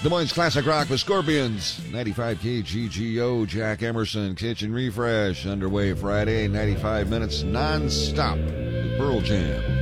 Des Moines Classic Rock with Scorpions. 95 KGGO, Jack Emerson, Kitchen Refresh. Underway Friday, 95 minutes non-stop with Pearl Jam.